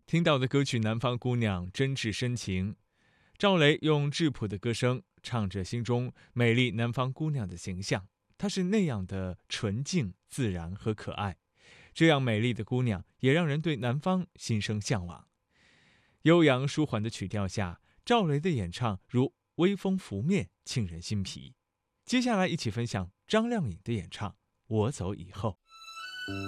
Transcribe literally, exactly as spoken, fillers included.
听到的歌曲《南方姑娘》真挚深情，赵雷用质朴的歌声唱着心中美丽南方姑娘的形象，她是那样的纯净、自然和可爱。这样美丽的姑娘，也让人对南方心生向往。悠扬舒缓的曲调下，赵雷的演唱如微风拂面，沁人心脾。接下来一起分享张靓颖的演唱《我走以后》。